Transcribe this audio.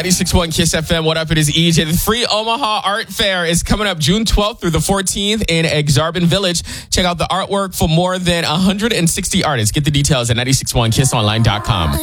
96.1 Kiss FM. What up? It is EJ. The free Omaha Art Fair is coming up June 12th through the 14th in Exarban Village. Check out the artwork for more than 160 artists. Get the details at 96.1kissonline.com.